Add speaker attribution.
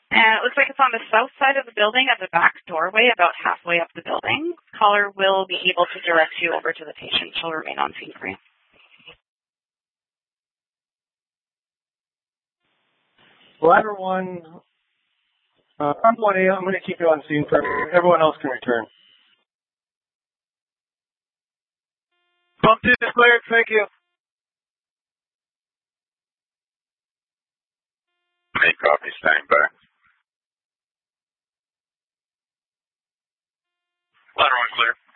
Speaker 1: And it looks like it's on the south side of the building at the back doorway, about halfway up the building. Caller will be able to direct you over to the patient. She'll remain on scene for you.
Speaker 2: Ladder 1, I'm 1A. I'm going to keep you on scene for everyone else can return.
Speaker 3: Pump 2 is cleared. Thank you.
Speaker 4: Any copy, standing by. Ladder 1 clear.